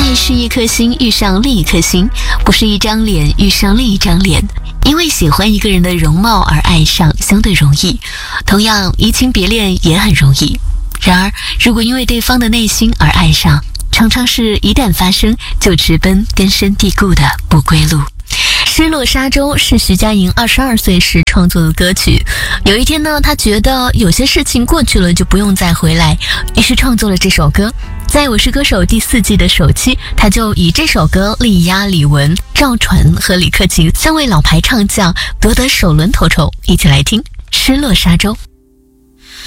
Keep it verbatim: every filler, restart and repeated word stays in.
爱是一颗心遇上另一颗心，不是一张脸遇上另一张脸。因为喜欢一个人的容貌而爱上相对容易，同样移情别恋也很容易。然而如果因为对方的内心而爱上，常常是一旦发生就直奔根深蒂固的不归路。失落沙洲是徐佳莹二十二岁时创作的歌曲。有一天呢，她觉得有些事情过去了就不用再回来，于是创作了这首歌。在《我是歌手》第四季的首期，她就以这首歌力压李玟、赵传和李克勤三位老牌唱将，夺得首轮头筹。一起来听《失落沙洲》。